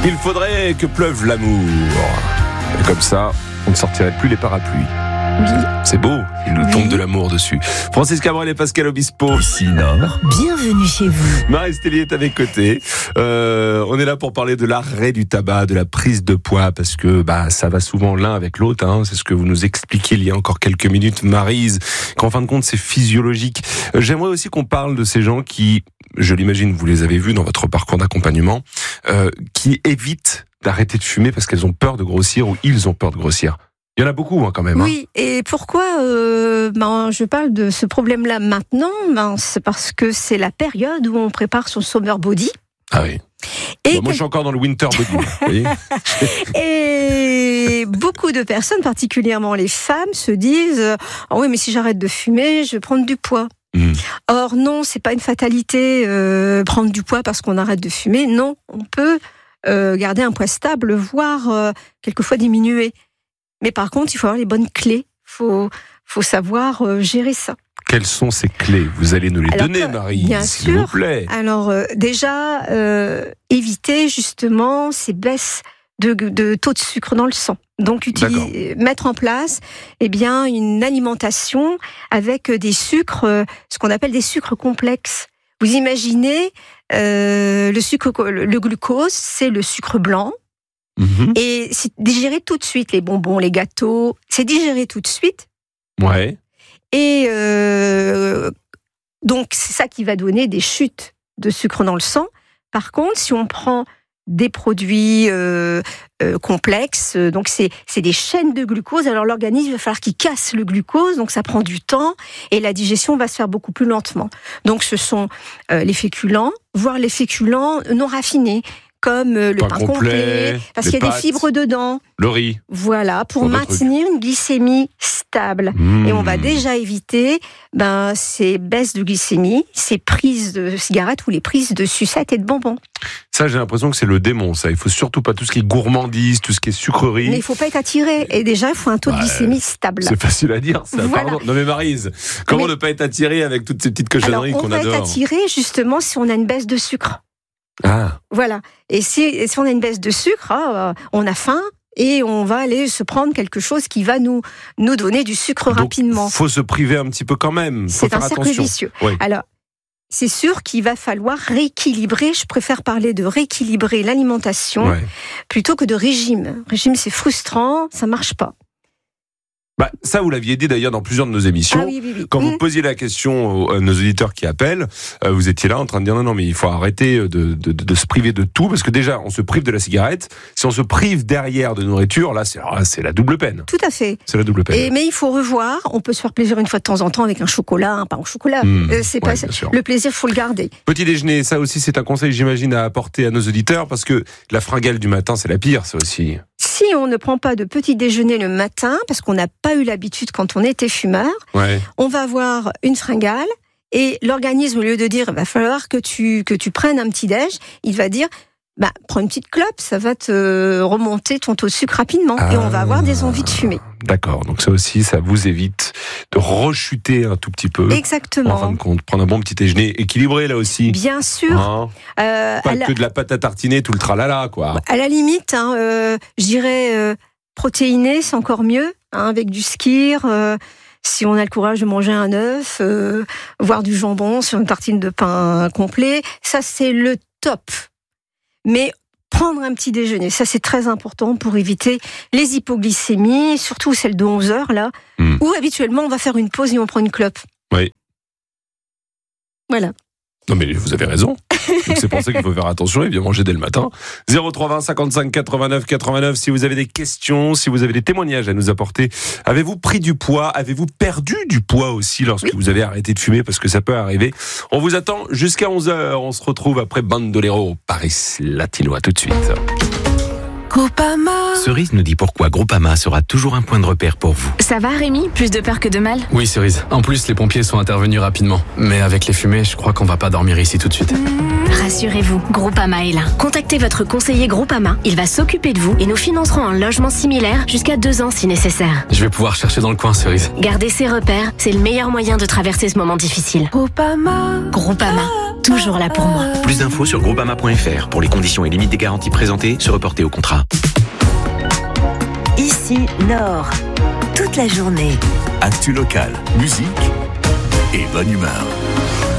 Il faudrait que pleuve l'amour. Et comme ça, on ne sortirait plus les parapluies. Oui. C'est beau, il nous tombe de l'amour dessus. Francis Cabrel et Pascal Obispo. Ici Nord. Bienvenue chez vous. Marie Stellier est à mes côtés. On est là pour parler de l'arrêt du tabac, de la prise de poids, parce que ça va souvent l'un avec l'autre. C'est ce que vous nous expliquiez il y a encore quelques minutes, Maryse, qu'en fin de compte, c'est physiologique. J'aimerais aussi qu'on parle de ces gens qui, je l'imagine, vous les avez vus dans votre parcours d'accompagnement, qui évitent d'arrêter de fumer parce qu'elles ont peur de grossir ou ils ont peur de grossir. Il y en a beaucoup quand même. Oui, et pourquoi je parle de ce problème-là maintenant ? C'est parce que c'est la période où on prépare son summer body. Ah oui. Et moi, je suis encore dans le winter body. Vous voyez. Et beaucoup de personnes, particulièrement les femmes, se disent « Ah oui, mais si j'arrête de fumer, je vais prendre du poids. » Or non, c'est pas une fatalité prendre du poids parce qu'on arrête de fumer. Non, on peut garder un poids stable, voire quelquefois diminuer. Mais par contre, il faut avoir les bonnes clés. Faut savoir gérer ça. Quelles sont ces clés ? Vous allez nous les donner, Marie, s'il vous plaît. Alors déjà, éviter justement ces baisses de taux de sucre dans le sang. Donc mettre en place une alimentation avec des sucres, ce qu'on appelle des sucres complexes. Vous imaginez le glucose, c'est le sucre blanc. Et c'est digéré tout de suite, les bonbons, les gâteaux, c'est digéré tout de suite. Ouais. Et donc c'est ça qui va donner des chutes de sucre dans le sang. Par contre, si on prend des produits complexes, donc c'est des chaînes de glucose, alors l'organisme va falloir qu'il casse le glucose, donc ça prend du temps et la digestion va se faire beaucoup plus lentement. Donc ce sont les féculents, voire les féculents non raffinés, comme le pain complet, parce qu'il y a des fibres dedans. Le riz. Voilà, pour maintenir une glycémie stable. Et on va déjà éviter ces baisses de glycémie, ces prises de cigarettes ou les prises de sucettes et de bonbons. Ça, j'ai l'impression que c'est le démon, ça. Il faut surtout pas tout ce qui est gourmandise, tout ce qui est sucrerie. Mais il faut pas être attiré. Et déjà, il faut un taux de glycémie stable. C'est facile à dire, ça. Voilà. Pardon. Non mais Maryse, comment ne pas être attiré avec toutes ces petites cochonneries qu'on adore ? On va être attiré justement si on a une baisse de sucre. Ah. Voilà. Et si on a une baisse de sucre, on a faim et on va aller se prendre quelque chose qui va nous donner du sucre rapidement. Il faut se priver un petit peu quand même. Faut C'est un cercle vicieux. Oui. Alors, c'est sûr qu'il va falloir rééquilibrer. Je préfère parler de rééquilibrer l'alimentation plutôt que de régime. Régime, c'est frustrant, ça marche pas. Ça, vous l'aviez dit d'ailleurs dans plusieurs de nos émissions. Ah, oui. Quand vous posiez la question à nos auditeurs qui appellent, vous étiez là en train de dire non, mais il faut arrêter de se priver de tout, parce que déjà, on se prive de la cigarette. Si on se prive derrière de nourriture, là, c'est la double peine. Tout à fait. C'est la double peine. Mais il faut revoir. On peut se faire plaisir une fois de temps en temps avec un chocolat, un pain au chocolat. Le plaisir, faut le garder. Petit déjeuner, ça aussi, c'est un conseil, j'imagine, à apporter à nos auditeurs, parce que la fringale du matin, c'est la pire, ça aussi. Si on ne prend pas de petit déjeuner le matin, parce qu'on n'a pas eu l'habitude quand on était fumeur, on va avoir une fringale et l'organisme, au lieu de dire « il va falloir que tu prennes un petit déj », il va dire « prends une petite clope, ça va te remonter ton taux de sucre rapidement et on va avoir des envies de fumer ». D'accord, donc ça aussi, ça vous évite de rechuter un tout petit peu. Exactement. En fin de compte, prendre un bon petit déjeuner équilibré là aussi. Bien sûr. Pas que de la pâte à tartiner, tout le tralala, quoi. À la limite, je dirais protéiné, c'est encore mieux, avec du skyr. Si on a le courage de manger un œuf, voire du jambon sur une tartine de pain complet, ça c'est le top. Mais prendre un petit déjeuner, ça c'est très important pour éviter les hypoglycémies, surtout celle de 11 heures là, où habituellement on va faire une pause et on prend une clope. Oui. Voilà. Non mais vous avez raison. Donc c'est pour ça qu'il faut faire attention et bien manger dès le matin. 0320 55 89 89. Si vous avez des questions, si vous avez des témoignages à nous apporter. Avez-vous pris du poids ? Avez-vous perdu du poids aussi lorsque vous avez arrêté de fumer ? Parce que ça peut arriver. On vous attend jusqu'à 11h. On se retrouve après Bandolero, Paris Latino. À tout de suite. Groupama. Cerise nous dit pourquoi Groupama sera toujours un point de repère pour vous. Ça va Rémi ? Plus de peur que de mal ? Oui Cerise, en plus les pompiers sont intervenus rapidement. Mais avec les fumées, je crois qu'on va pas dormir ici tout de suite. Rassurez-vous, Groupama est là. Contactez votre conseiller Groupama, il va s'occuper de vous et nous financerons un logement similaire jusqu'à 2 ans si nécessaire. Je vais pouvoir chercher dans le coin Cerise. Garder ses repères, c'est le meilleur moyen de traverser ce moment difficile. Groupama. Groupama. toujours là pour moi. Plus d'infos sur groupama.fr. Pour les conditions et limites des garanties présentées, se reporter au contrat. Ici, Nord. Toute la journée. Actu locale, musique et bonne humeur.